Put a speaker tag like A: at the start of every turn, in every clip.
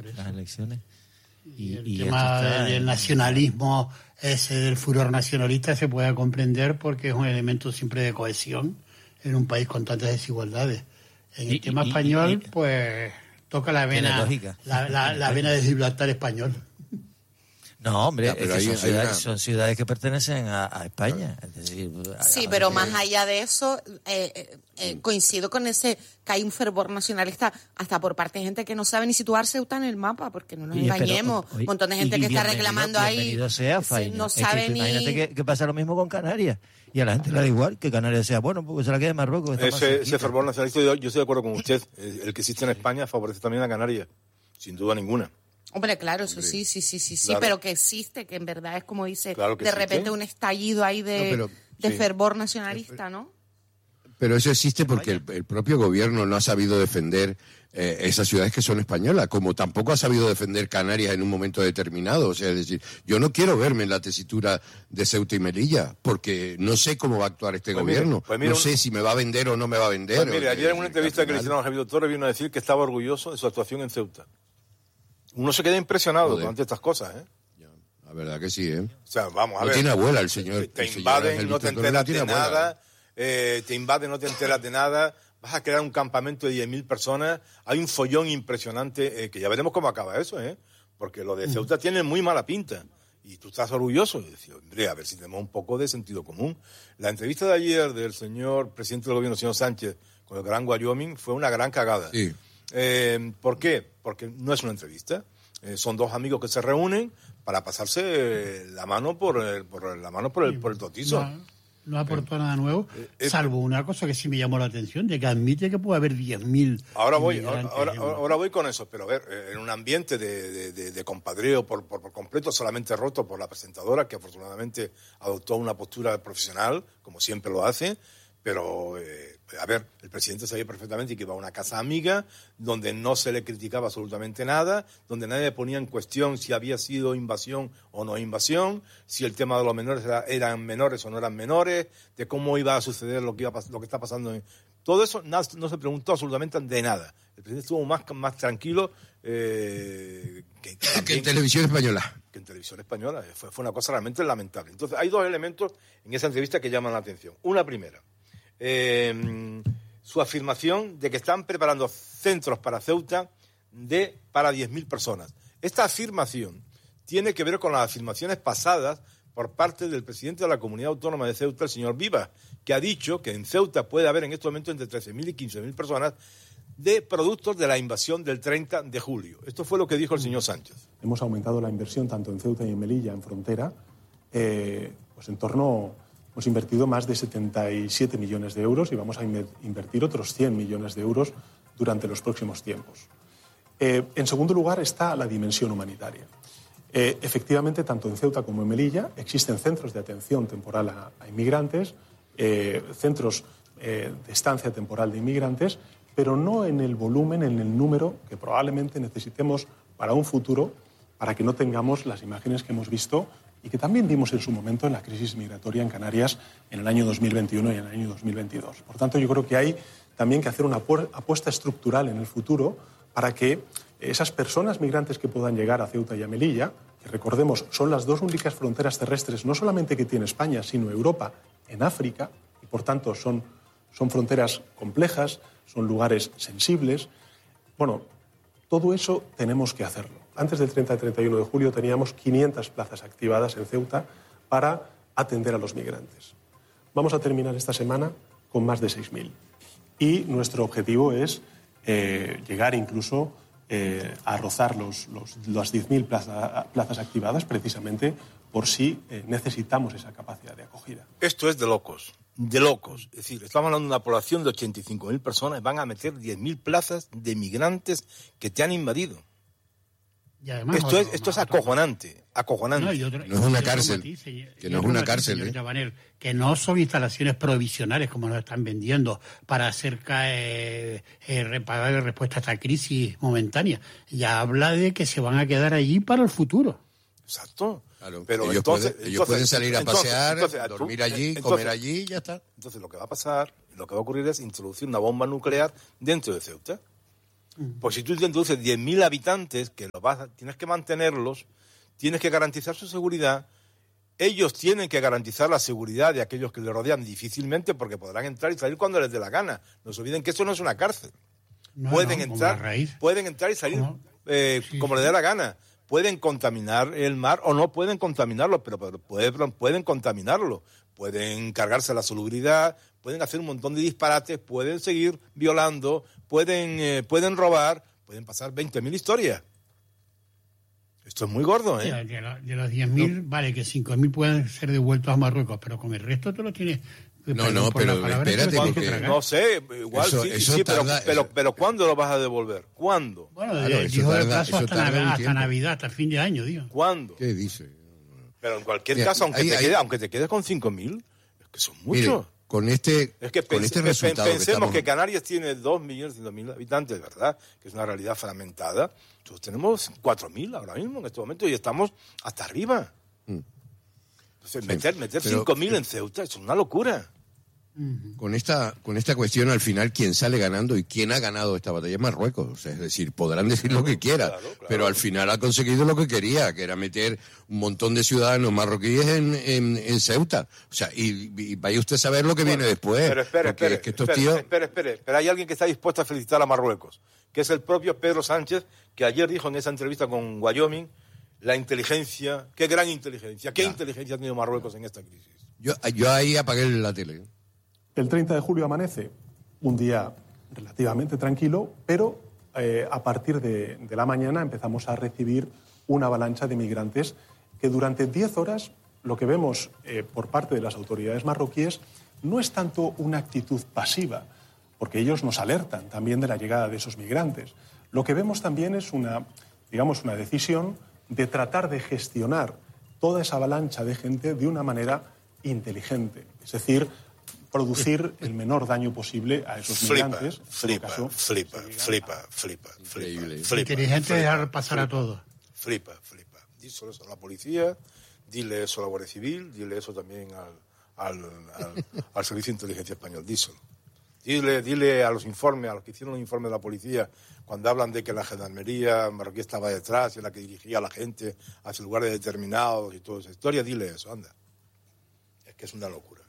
A: por eso.
B: Las elecciones.
A: Y el tema del nacionalismo, ese del furor nacionalista, se puede comprender porque es un elemento siempre de cohesión en un país con tantas desigualdades. En el tema español, pues toca la vena, la vena de Gibraltar español.
B: No, hombre, es que son ciudades que pertenecen a España. Es decir,
C: sí, pero más allá de eso, coincido con ese que hay un fervor nacionalista hasta por parte de gente que no sabe ni situar Ceuta en el mapa, porque no nos engañemos. Un montón de gente que está reclamando ahí no sabe ni...
B: Imagínate que pasa lo mismo con Canarias. Y a la gente le da igual que Canarias sea bueno, porque se la quede en Marruecos.
D: Ese fervor nacionalista, yo estoy de acuerdo con usted. El que existe en España favorece también a Canarias, sin duda ninguna.
C: Hombre, claro, eso sí, claro. Pero que existe, que en verdad es como dice, claro de repente un estallido ahí de fervor nacionalista, ¿no?
E: Pero eso existe porque el propio gobierno no ha sabido defender esas ciudades que son españolas, como tampoco ha sabido defender Canarias en un momento determinado. O sea, es decir, yo no quiero verme en la tesitura de Ceuta y Melilla, porque no sé cómo va a actuar este gobierno. No sé si me va a vender o no me va a vender.
D: Pues mire, ayer en una entrevista que le hicieron a Javier Torres vino a decir que estaba orgulloso de su actuación en Ceuta. Uno se queda impresionado ante estas cosas, ¿eh?
E: La verdad que sí, ¿eh?
D: O sea, vamos a ver.
E: No tiene abuela el señor.
D: Te invaden, no te enteras de nada. Te invaden, no te enteras de nada. Vas a crear un campamento de 10.000 personas. Hay un follón impresionante, que ya veremos cómo acaba eso, ¿eh? Porque lo de Ceuta tiene muy mala pinta. Y tú estás orgulloso. Y decís, hombre, a ver si tenemos un poco de sentido común. La entrevista de ayer del señor presidente del gobierno, señor Sánchez, con el Gran Wyoming, fue una gran cagada.
E: Sí.
D: ¿Por qué? Porque no es una entrevista. Son dos amigos que se reúnen para pasarse la mano por el totizo.
A: No aportó nada nuevo, salvo una cosa que sí me llamó la atención, de que admite que puede haber 10.000.
D: Ahora voy con eso, pero a ver, en un ambiente de compadreo por completo, solamente roto por la presentadora, que afortunadamente adoptó una postura profesional, como siempre lo hace. Pero, a ver, el presidente sabía perfectamente que iba a una casa amiga, donde no se le criticaba absolutamente nada, donde nadie ponía en cuestión si había sido invasión o no invasión, si el tema de los menores eran menores o no eran menores, de cómo iba a suceder lo que está pasando. Todo eso no se preguntó absolutamente de nada. El presidente estuvo más tranquilo que
E: en Televisión Española.
D: Que en Televisión Española. Fue una cosa realmente lamentable. Entonces, hay dos elementos en esa entrevista que llaman la atención. Una primera. Su afirmación de que están preparando centros para Ceuta para 10.000 personas. Esta afirmación tiene que ver con las afirmaciones pasadas por parte del presidente de la Comunidad Autónoma de Ceuta, el señor Vivas, que ha dicho que en Ceuta puede haber en este momento entre 13.000 y 15.000 personas de productos de la invasión del 30 de julio. Esto fue lo que dijo el señor Sánchez.
F: Hemos aumentado la inversión tanto en Ceuta y en Melilla, en frontera, pues en torno... Hemos invertido más de 77 millones de euros y vamos a invertir otros 100 millones de euros durante los próximos tiempos. En segundo lugar está la dimensión humanitaria. Efectivamente, tanto en Ceuta como en Melilla existen centros de atención temporal a inmigrantes, centros de estancia temporal de inmigrantes, pero no en el volumen, en el número que probablemente necesitemos para un futuro, para que no tengamos las imágenes que hemos visto y que también vimos en su momento en la crisis migratoria en Canarias en el año 2021 y en el año 2022. Por tanto, yo creo que hay también que hacer una apuesta estructural en el futuro para que esas personas migrantes que puedan llegar a Ceuta y a Melilla, que recordemos son las dos únicas fronteras terrestres, no solamente que tiene España, sino Europa en África, y por tanto son fronteras complejas, son lugares sensibles. Bueno, todo eso tenemos que hacerlo. Antes del 30 y 31 de julio teníamos 500 plazas activadas en Ceuta para atender a los migrantes. Vamos a terminar esta semana con más de 6.000. Y nuestro objetivo es llegar incluso a rozar las 10.000 plazas activadas, precisamente por si necesitamos esa capacidad de acogida.
D: Esto es de locos, de locos. Es decir, estamos hablando de una población de 85.000 personas y van a meter 10.000 plazas de migrantes que te han invadido. Y además, esto es acojonante.
E: No es una cárcel. Que no es una cárcel.
A: Que no son instalaciones provisionales como nos están vendiendo para hacer reparar respuesta a esta crisis momentánea. Ya habla de que se van a quedar allí para el futuro.
D: Exacto.
E: Claro, pero ellos pueden salir a pasear, dormir allí, comer allí y ya está.
D: Entonces lo que va a pasar, lo que va a ocurrir es introducir una bomba nuclear dentro de Ceuta. Pues si tú te introduces 10.000 habitantes, que tienes que mantenerlos, tienes que garantizar su seguridad. Ellos tienen que garantizar la seguridad de aquellos que les rodean difícilmente, porque podrán entrar y salir cuando les dé la gana. No se olviden que eso no es una cárcel. Pueden entrar y salir como les dé la gana. Pueden contaminar el mar o no pueden contaminarlo, pero pueden contaminarlo. Pueden cargarse la salubridad, pueden hacer un montón de disparates, pueden seguir violando, pueden robar, pueden pasar 20.000 historias. Esto es muy gordo, ¿eh?
A: De los 10.000, vale, que 5.000 pueden ser devueltos a Marruecos, pero con el resto tú lo tienes...
E: No, pero espérate, porque...
D: No sé, igual sí, pero ¿cuándo lo vas a devolver? ¿Cuándo?
A: Bueno, dijo el plazo hasta Navidad, hasta fin de año, digo.
D: ¿Cuándo?
E: ¿Qué dice?
D: Pero en cualquier caso, aunque te quedes con 5.000, es que son muchos.
E: Con este resultado
D: pensemos que Canarias tiene 2.100.000 habitantes, ¿verdad? Que es una realidad fragmentada. Nosotros tenemos 4.000 ahora mismo, en este momento, y estamos hasta arriba. Entonces, meter 5.000 en Ceuta es una locura.
E: Con esta cuestión, al final, quien sale ganando y quien ha ganado esta batalla es Marruecos. O sea, es decir, podrán decir lo que quieran, claro. Pero al final ha conseguido lo que quería, que era meter un montón de ciudadanos marroquíes en Ceuta. O sea, y vaya usted a saber lo que viene después.
D: Pero espere. Pero hay alguien que está dispuesto a felicitar a Marruecos, que es el propio Pedro Sánchez, que ayer dijo en esa entrevista con Wyoming, la inteligencia, qué gran inteligencia, qué inteligencia ha tenido Marruecos en esta crisis.
E: Yo ahí apagué la tele.
F: El 30 de julio amanece un día relativamente tranquilo, pero a partir de la mañana empezamos a recibir una avalancha de migrantes que durante 10 horas lo que vemos por parte de las autoridades marroquíes no es tanto una actitud pasiva, porque ellos nos alertan también de la llegada de esos migrantes. Lo que vemos también es una decisión de tratar de gestionar toda esa avalancha de gente de una manera inteligente, es decir, producir el menor daño posible a esos migrantes.
D: Flipa.
A: Inteligente dejar pasar a todos.
D: Flipa. Díselo eso a la policía, dile eso a la Guardia Civil, dile eso también al Servicio de Inteligencia Español, díselo. Dile a los que hicieron los informes de la policía, cuando hablan de que la gendarmería marroquí estaba detrás y la que dirigía a la gente hacia lugares determinados y toda esa historia, dile eso, anda. Es que es una locura.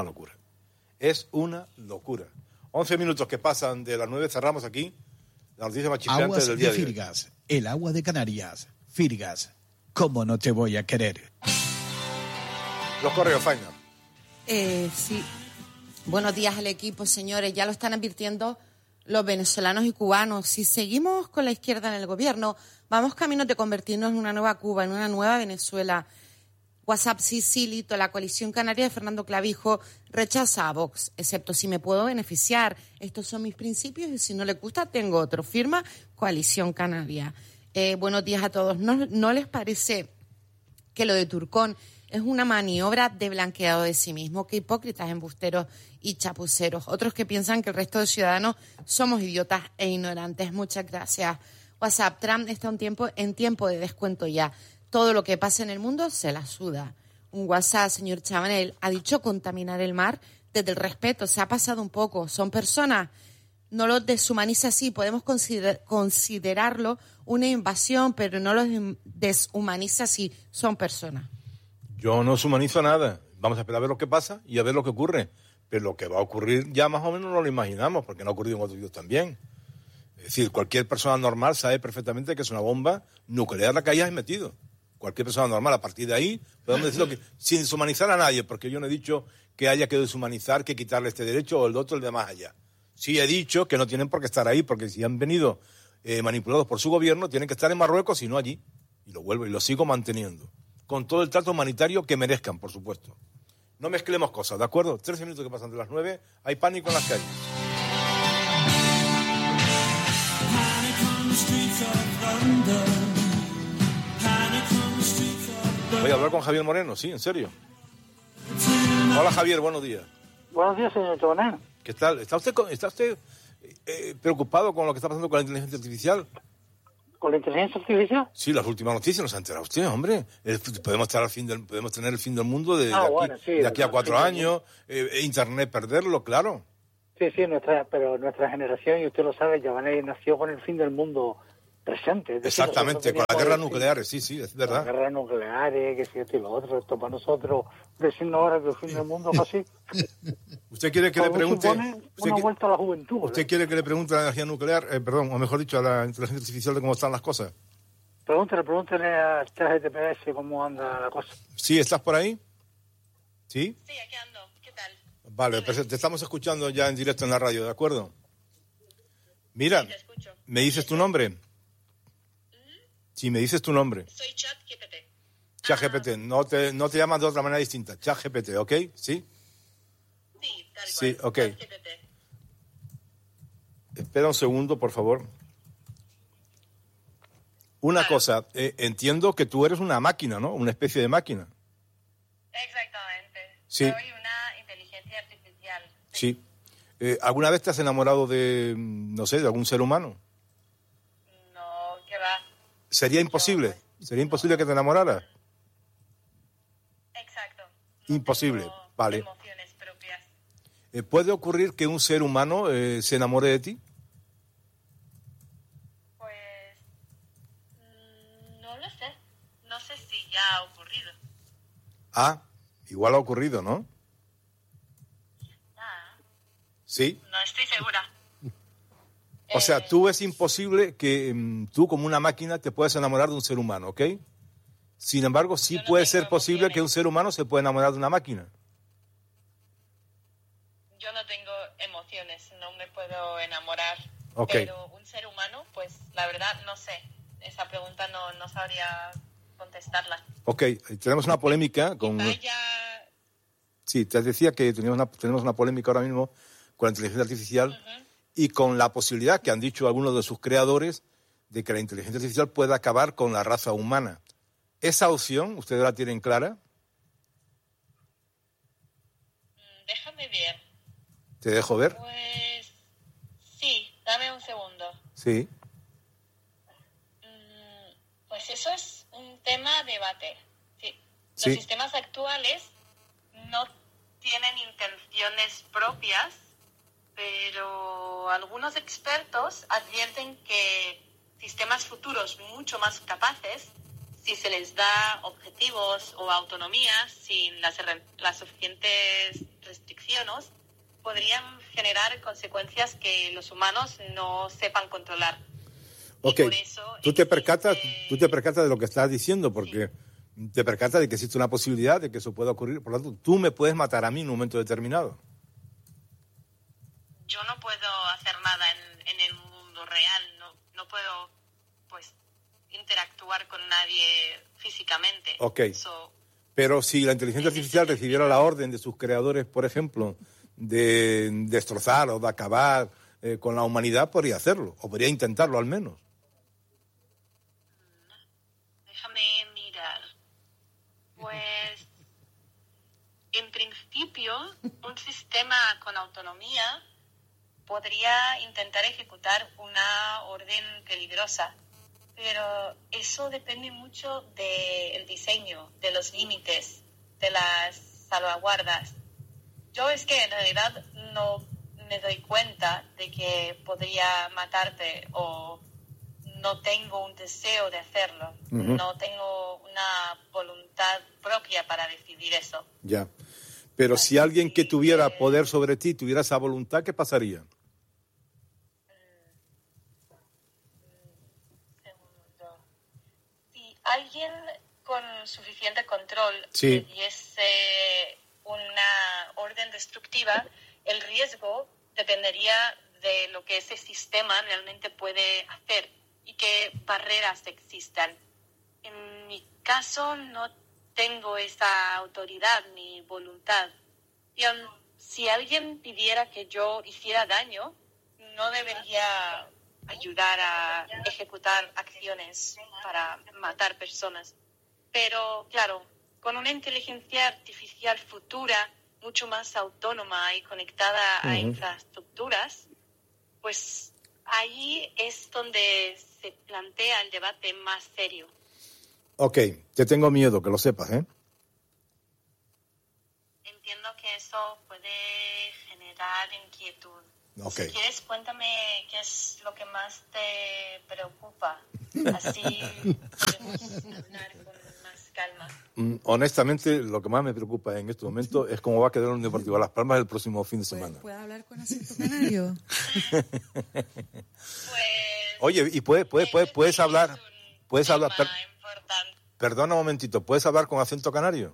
D: 11 minutos que pasan de las 9, cerramos aquí la noticia más chispeante del día de
G: Firgas, el agua de Canarias. Firgas, ¿cómo no te voy a querer?
D: Los correos, Faina.
C: Sí. Buenos días al equipo, señores. Ya lo están advirtiendo los venezolanos y cubanos. Si seguimos con la izquierda en el gobierno, vamos camino de convertirnos en una nueva Cuba, en una nueva Venezuela. WhatsApp Sicilito, la coalición canaria de Fernando Clavijo rechaza a Vox, excepto si me puedo beneficiar. Estos son mis principios y si no les gusta tengo otro. Firma Coalición Canaria. Buenos días a todos. ¿No les parece que lo de Turcón es una maniobra de blanqueado de sí mismo? Qué hipócritas, embusteros y chapuceros. Otros que piensan que el resto de ciudadanos somos idiotas e ignorantes. Muchas gracias. WhatsApp, Trump está en tiempo de descuento ya. Todo lo que pasa en el mundo se la suda. Un WhatsApp, señor Chabanel, ha dicho contaminar el mar desde el respeto. Se ha pasado un poco. Son personas. No los deshumaniza así. Podemos considerarlo una invasión, pero no los deshumaniza así. Son personas.
D: Yo no deshumanizo nada. Vamos a esperar a ver lo que pasa y a ver lo que ocurre. Pero lo que va a ocurrir ya más o menos no lo imaginamos, porque no ha ocurrido en otros sitios también. Es decir, cualquier persona normal sabe perfectamente que es una bomba nuclear la que hayas metido. Cualquier persona normal, a partir de ahí, podemos decirlo que sin deshumanizar a nadie, porque yo no he dicho que haya que deshumanizar, que quitarle este derecho o el otro, el de más allá. Sí he dicho que no tienen por qué estar ahí, porque si han venido manipulados por su gobierno, tienen que estar en Marruecos y no allí. Y lo vuelvo y lo sigo manteniendo. Con todo el trato humanitario que merezcan, por supuesto. No mezclemos cosas, ¿de acuerdo? 13 minutos que pasan de las 9, hay pánico en las calles. Voy a hablar con Javier Moreno, sí, en serio. Hola Javier, buenos días.
H: Buenos días, señor Chabanel.
D: ¿Qué tal? ¿Está usted preocupado con lo que está pasando con la inteligencia artificial?
H: ¿Con la inteligencia artificial?
D: Sí, las últimas noticias nos ha enterado usted, hombre. Podemos tener el fin del mundo de aquí a 4 años, Internet perderlo, claro.
H: Sí, pero nuestra generación, y usted lo sabe, Giovanni nació con el fin del mundo presente.
D: Exactamente, con las guerras nucleares, sí, es verdad.
H: Las guerras nucleares, que si esto y lo otro, esto para nosotros, decirnos ahora que el fin del mundo es así.
D: ¿Usted quiere que le pregunte?
H: Una vuelta a la juventud.
D: ¿Usted quiere que le pregunte a la energía nuclear, o mejor dicho, a la inteligencia artificial de cómo están las cosas?
H: Pregúntele a ChatGPT cómo anda la cosa.
D: Sí, ¿estás por ahí? ¿Sí?
C: Sí, aquí ando. ¿Qué tal?
D: Vale, pues te estamos escuchando ya en directo en la radio, ¿de acuerdo? Mira,
C: sí, te escucho.
D: ¿Me dices tu nombre? Sí, me dices tu nombre.
C: Soy ChatGPT.
D: ChatGPT, no te llamas de otra manera distinta. ChatGPT, ¿ok? ¿Sí?
C: Sí, tal cual.
D: Sí, ok.
C: ChatGPT.
D: Espera un segundo, por favor. Una cosa, entiendo que tú eres una máquina, ¿no? Una especie de máquina.
C: Exactamente.
D: Sí.
C: Soy una inteligencia artificial.
D: Sí. ¿Alguna vez te has enamorado de, no sé, de algún ser humano?
C: No, ¿qué va?
D: ¿Sería imposible? ¿Sería imposible que te enamoraras?
C: Exacto.
D: Imposible,
C: tengo
D: vale.
C: Emociones propias.
D: ¿Puede ocurrir que un ser humano se enamore de ti?
C: Pues no lo sé. No sé si ya ha ocurrido.
D: Ah, igual ha ocurrido, ¿no? Sí.
C: No estoy segura.
D: O sea, tú es imposible que tú como una máquina te puedas enamorar de un ser humano, ¿ok? Sin embargo, sí puede ser posible que un ser humano se pueda enamorar de una máquina.
C: Yo no tengo emociones, no me puedo enamorar.
D: Okay.
C: Pero un ser humano, pues la verdad no sé. Esa pregunta no sabría contestarla.
D: Ok, tenemos una polémica con... Sí, te decía que tenemos una polémica ahora mismo con la inteligencia artificial y con la posibilidad que han dicho algunos de sus creadores de que la inteligencia artificial pueda acabar con la raza humana. ¿Esa opción ustedes la tienen clara?
C: Déjame ver.
D: ¿Te dejo ver?
C: Pues sí, dame un segundo.
D: Sí.
C: Pues eso es un tema de debate. Sí.
D: Sí.
C: Los sistemas actuales no tienen intenciones propias, pero algunos expertos advierten que sistemas futuros mucho más capaces, si se les da objetivos o autonomía sin las suficientes restricciones, podrían generar consecuencias que los humanos no sepan controlar.
D: Ok, tú te percatas de lo que estás diciendo, porque te percatas de que existe una posibilidad de que eso pueda ocurrir. Por lo tanto, tú me puedes matar a mí en un momento determinado.
C: Yo no puedo hacer nada en el mundo real, no puedo pues interactuar con nadie físicamente.
D: Ok, pero si la inteligencia artificial recibiera la orden de sus creadores, por ejemplo, de destrozar o de acabar con la humanidad, podría hacerlo, o podría intentarlo al menos.
C: Déjame mirar. Pues, en principio, un sistema con autonomía podría intentar ejecutar una orden peligrosa, pero eso depende mucho del diseño, de los límites, de las salvaguardas. Yo es que en realidad no me doy cuenta de que podría matarte o no tengo un deseo de hacerlo. No tengo una voluntad propia para decidir eso.
D: Ya. Pero si alguien que tuviera poder sobre ti tuviera esa voluntad, ¿qué pasaría?
C: Segundo. Si alguien con suficiente control
D: sí.
C: diese una orden destructiva, el riesgo dependería de lo que ese sistema realmente puede hacer y qué barreras existan. En mi caso no tengo esa autoridad ni voluntad. Y si alguien pidiera que yo hiciera daño, no debería ayudar a ejecutar acciones para matar personas. Pero, claro, con una inteligencia artificial futura, mucho más autónoma y conectada a infraestructuras, pues ahí es donde se plantea el debate más serio.
D: Ok, te tengo miedo, que lo sepas, ¿eh?
C: Entiendo que eso puede generar
I: ansiedad, inquietud.
D: Okay.
I: Si quieres, cuéntame qué es lo que más te preocupa. Así podemos hablar con más calma.
D: Honestamente, lo que más me preocupa en este momento es cómo va a quedar el Deportivo Las Palmas el próximo fin de semana.
C: ¿Puedo hablar con acento canario?
D: Oye, ¿y puedes hablar? ¿Puedes hablar? Perdona un momentito, ¿puedes hablar con acento canario?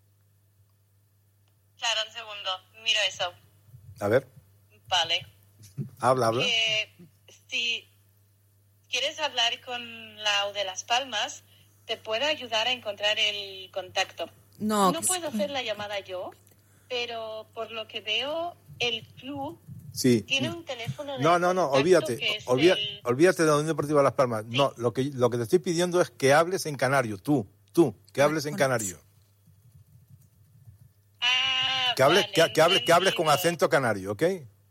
I: Claro, un segundo. Mira eso.
D: A ver.
I: Vale.
D: Habla.
I: Si quieres hablar con Lau de Las Palmas, te puedo ayudar a encontrar el contacto. No puedo hacer la llamada yo, pero por lo que veo, el club tiene un teléfono de
D: No, olvídate. Olvídate de la Unión Deportiva Las Palmas. Sí. No, lo que te estoy pidiendo es que hables en canario. Tú, que hables en canario. Que hables con acento canario, ¿ok?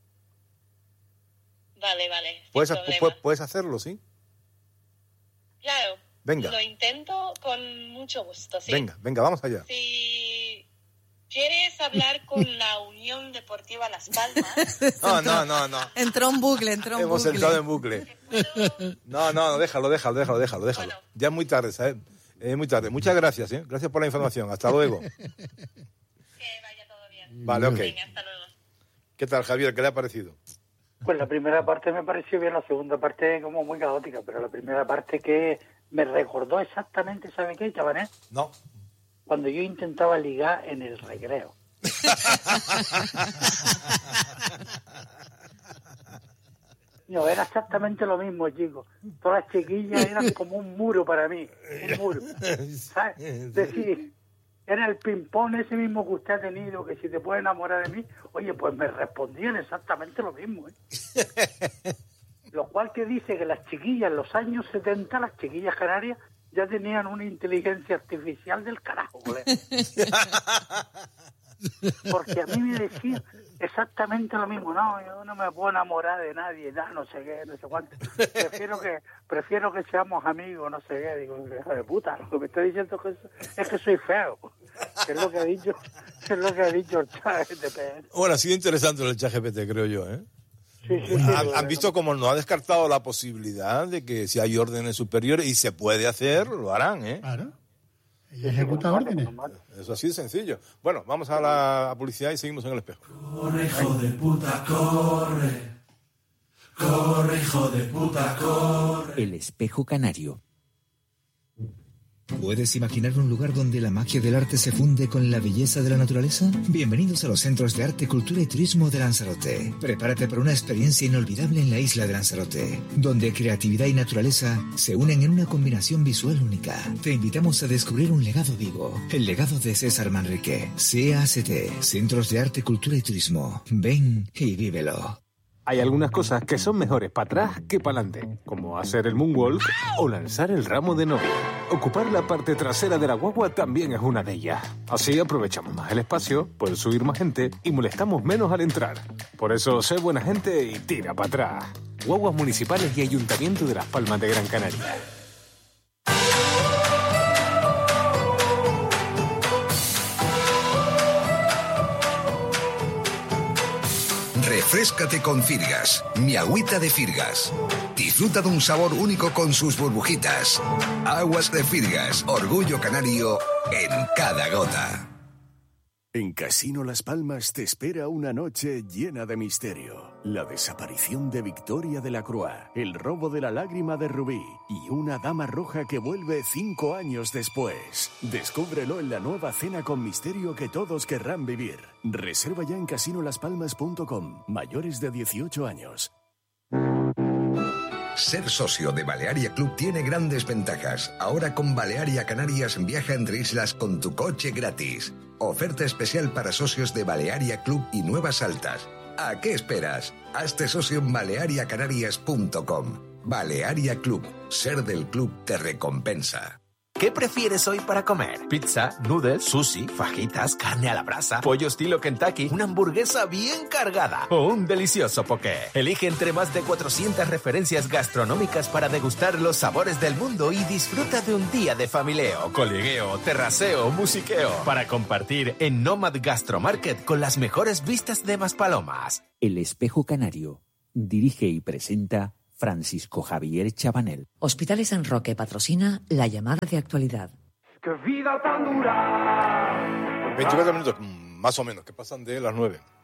I: Vale.
D: ¿Puedes hacerlo, sí?
I: Claro.
D: Venga.
I: Lo intento con mucho gusto, sí.
D: Venga, vamos allá.
I: Si quieres hablar con la Unión Deportiva Las Palmas...
D: No.
C: Entró en bucle.
D: Hemos entrado en bucle. No, déjalo. Bueno. Ya es muy tarde, ¿sabes? Es muy tarde. Muchas gracias, ¿eh? Gracias por la información. Hasta luego.
I: Que vaya todo bien.
D: Vale, ok.
I: Venga, hasta luego.
D: ¿Qué tal, Javier? ¿Qué le ha parecido?
H: Pues la primera parte me pareció bien, la segunda parte como muy caótica, pero la primera parte que me recordó exactamente, ¿sabe qué, chavales?
D: No.
H: Cuando yo intentaba ligar en el recreo. No, era exactamente lo mismo, chicos. Todas las chiquillas eran como un muro para mí, un muro. ¿Sabes? Es decir, era el ping-pong ese mismo que usted ha tenido, que si te puede enamorar de mí, oye, pues me respondían exactamente lo mismo, ¿eh? Lo cual que dice que las chiquillas en los años 70, las chiquillas canarias, ya tenían una inteligencia artificial del carajo, colega. Porque a mí me decían exactamente lo mismo. No, yo no me puedo enamorar de nadie, no sé qué, no sé cuánto. Prefiero que seamos amigos, no sé qué. Digo, hijo de puta, lo que me está diciendo es que soy feo. Que es lo que ha dicho el ChatGPT.
D: Bueno, ha sido interesante el ChatGPT, creo yo, ¿eh?
H: Sí,
D: ¿Han visto cómo no ha descartado la posibilidad de que si hay órdenes superiores y se puede hacer, lo harán, ¿eh?
A: Claro. Y ejecuta órdenes.
D: Eso así de sencillo. Bueno, vamos a la publicidad y seguimos en el espejo.
J: Corre, hijo de puta, corre. Corre, hijo de puta, corre.
K: El espejo canario. ¿Puedes imaginar un lugar donde la magia del arte se funde con la belleza de la naturaleza? Bienvenidos a los Centros de Arte, Cultura y Turismo de Lanzarote. Prepárate para una experiencia inolvidable en la isla de Lanzarote, donde creatividad y naturaleza se unen en una combinación visual única. Te invitamos a descubrir un legado vivo, el legado de César Manrique. CACT, Centros de Arte, Cultura y Turismo. Ven y vívelo.
L: Hay algunas cosas que son mejores para atrás que para adelante, como hacer el moonwalk o lanzar el ramo de novia. Ocupar la parte trasera de la guagua también es una de ellas. Así aprovechamos más el espacio, puede subir más gente y molestamos menos al entrar. Por eso, sé buena gente y tira para atrás. Guaguas municipales y Ayuntamiento de Las Palmas de Gran Canaria.
M: Refréscate con Firgas, mi agüita de Firgas. Disfruta de un sabor único con sus burbujitas. Aguas de Firgas, orgullo canario en cada gota.
N: En Casino Las Palmas te espera una noche llena de misterio. La desaparición de Victoria de la Croix, el robo de la lágrima de Rubí y una dama roja que vuelve 5 años después. Descúbrelo en la nueva cena con misterio que todos querrán vivir. Reserva ya en casinolaspalmas.com. Mayores de 18 años.
M: Ser socio de Balearia Club tiene grandes ventajas. Ahora con Balearia Canarias viaja entre islas con tu coche gratis. Oferta especial para socios de Balearia Club y Nuevas Altas. ¿A qué esperas? Hazte socio en baleariacanarias.com. Balearia Club. Ser del club te recompensa.
O: ¿Qué prefieres hoy para comer? ¿Pizza, noodles, sushi, fajitas, carne a la brasa, pollo estilo Kentucky, una hamburguesa bien cargada o un delicioso poké? Elige entre más de 400 referencias gastronómicas para degustar los sabores del mundo y disfruta de un día de familieo, coligueo, terraceo, musiqueo para compartir en Nomad Gastromarket con las mejores vistas de Maspalomas.
P: El Espejo Canario. Dirige y presenta Francisco Javier Chabanel.
Q: Hospitales San Roque patrocina la llamada de actualidad.
D: ¡Qué vida tan dura! 24 minutos, más o menos, que pasan de las 9.